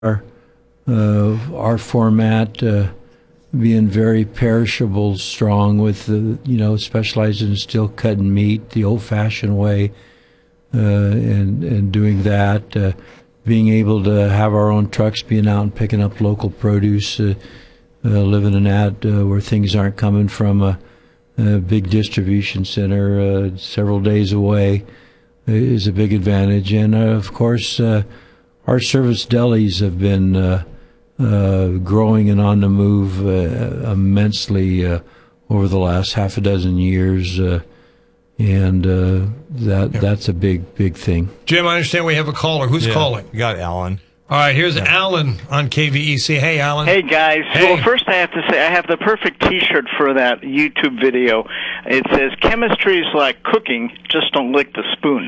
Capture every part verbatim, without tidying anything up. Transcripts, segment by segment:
our, uh, our format uh, being very perishable strong with the, you know, specializing in steel cutting meat the old-fashioned way, uh, and, and doing that, uh, being able to have our own trucks, being out and picking up local produce, uh, uh, living in that uh, where things aren't coming from a, a big distribution center uh, several days away is a big advantage. And, uh, of course, uh, our service delis have been uh, uh, growing and on the move uh, immensely uh, over the last half a dozen years, uh, and uh, that yeah. that's a big, big thing. Jim, I understand we have a caller. Who's yeah. calling? You got Alan. All right, here's yeah. Alan on K V E C. Hey, Alan. Hey, guys. Hey. Well, first I have to say I have the perfect T-shirt for that YouTube video. It says, chemistry is like cooking, just don't lick the spoon.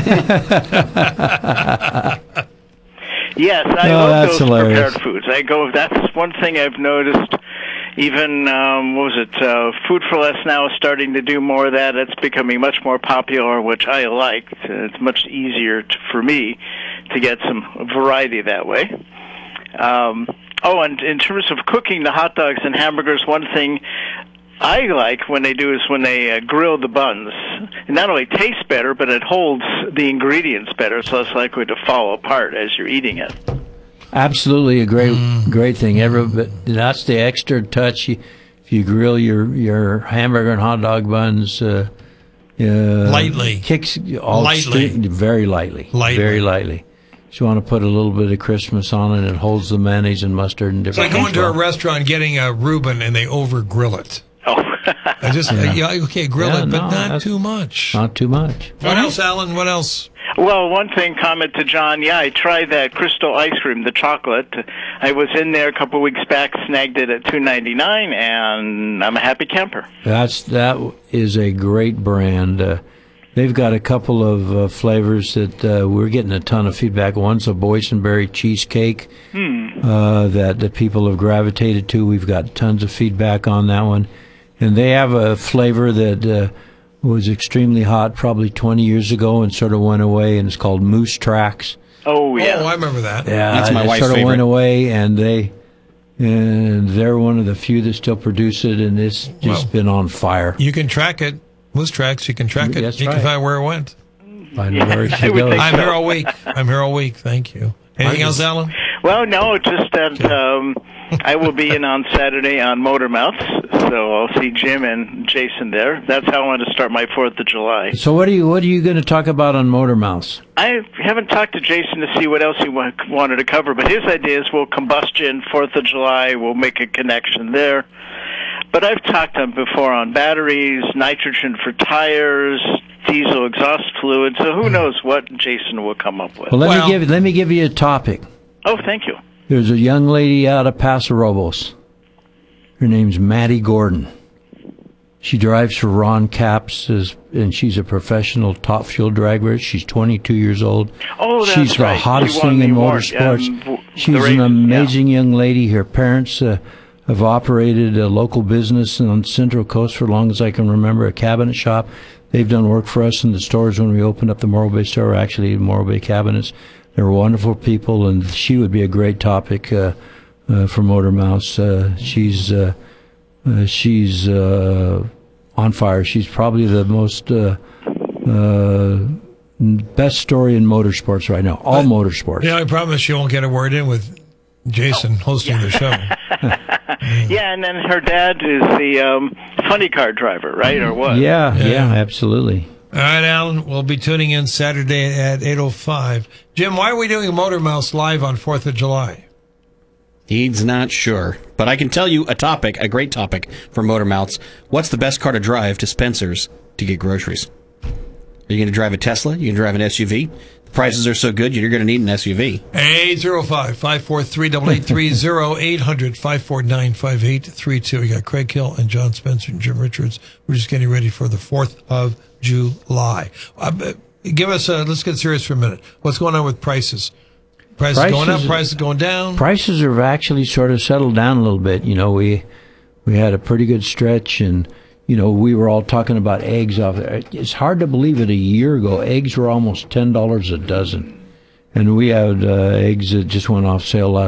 Yes, I oh, love those hilarious. prepared foods. I go. That's one thing I've noticed. Even, um, what was it, uh, Food for Less now is starting to do more of that. It's becoming much more popular, which I like. It's much easier to, for me to get some variety that way. Um, oh, and in terms of cooking the hot dogs and hamburgers, one thing I like when they do is when they uh, grill the buns. It not only tastes better, but it holds the ingredients better, so it's likely to fall apart as you're eating it. Absolutely a great mm. great thing. Every, but that's the extra touch. You, if you grill your, your hamburger and hot dog buns uh, uh, lightly, kicks all lightly, street, very lightly, lightly, very lightly. So you want to put a little bit of Christmas on it. It holds the mayonnaise and mustard and different. It's like going to a restaurant getting a Reuben and they over grill it. Oh, I just yeah. yeah, okay, grill yeah, it, but no, not too much. Not too much. What else, Alan? What else? Well, one thing, comment to John. Yeah, I tried that Crystal ice cream, the chocolate. I was in there a couple of weeks back, snagged it at two ninety-nine, and I'm a happy camper. That's that is a great brand. Uh, they've got a couple of uh, flavors that uh, we're getting a ton of feedback. One's a boysenberry cheesecake hmm. uh, that the people have gravitated to. We've got tons of feedback on that one, and they have a flavor that. Uh, was extremely hot probably twenty years ago and sort of went away, and it's called Moose Tracks. Oh, yeah. Oh, I remember that. Yeah, that's my it wife's sort of favorite. went away, and they and they're one of the few that still produce it, and it's just well, been on fire. You can track it. Moose Tracks, you can track it. That's you right. can find where it went. Find Yeah, where it I should would go. think I'm so. here all week. I'm here all week. Thank you. Anything else, Alan? Well, no, just that um, I will be in on Saturday on Motor Mouths, so I'll see Jim and Jason there. That's how I want to start my fourth of July. So what are you what are you going to talk about on Motor Mouths? I haven't talked to Jason to see what else he wa- wanted to cover, but his idea is we'll combustion, fourth of July, we'll make a connection there. But I've talked to him before on batteries, nitrogen for tires, diesel exhaust fluid, so who knows what Jason will come up with. Well, let Well- me give let me give you a topic. Oh, thank you. There's a young lady out of Paso Robles. Her name's Maddie Gordon. She drives for Ron Capps, as, and she's a professional top fuel drag racer. She's twenty-two years old. Oh, that's she's right. the hottest She won thing the in award, motorsports. um, w- she's the races, an amazing yeah. young lady. Her parents uh, have operated a local business on Central Coast for as long as I can remember, a cabinet shop. They've done work for us in the stores when we opened up the Morro Bay store, actually Morro Bay Cabinets. They're wonderful people, and she would be a great topic uh, uh, for Motor Mouths. Uh, she's uh, uh, she's uh, on fire. She's probably the most uh, uh, best story in motorsports right now. All But, motorsports. Yeah, I promise you won't get a word in with Jason hosting the show. Yeah, and then her dad is the um, funny car driver, right, or what? Yeah, yeah, Yeah. absolutely. All right, Alan, we'll be tuning in Saturday at eight oh five. Jim, why are we doing Motor Mouse live on fourth of July? He's not sure. But I can tell you a topic, a great topic for Motor Mouths. What's the best car to drive to Spencer's to get groceries? Are you going to drive a Tesla? You can drive an S U V? The prices are so good, you're going to need an S U V. eight oh five, five four three, eight eight three zero, eight hundred, five four nine, five eight three two. We got Craig Hill and John Spencer and Jim Richards. We're just getting ready for the fourth of July. Uh, give us a, let's get serious for a minute. What's going on with prices? Prices, Prices- going up, prices going down? Prices have actually sort of settled down a little bit. You know, we we had a pretty good stretch, and you know, we were all talking about eggs off there. It's hard to believe it. A year ago, eggs were almost ten dollars a dozen, And we had uh, eggs that just went off sale last